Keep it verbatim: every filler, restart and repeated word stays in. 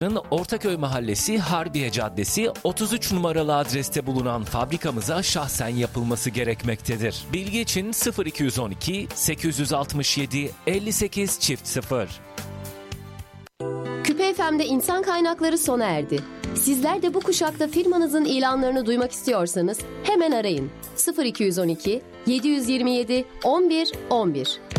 Ortaköy Mahallesi Harbiye Caddesi otuz üç numaralı adreste bulunan fabrikamıza şahsen yapılması gerekmektedir. Bilgi için sıfır iki yüz on iki sekiz altı yedi elli sekiz çift sıfır. Küpe F M'de insan kaynakları sona erdi. Sizler de bu kuşakta firmanızın ilanlarını duymak istiyorsanız hemen arayın. sıfır iki yüz on iki yedi yüz yirmi yedi on bir on bir.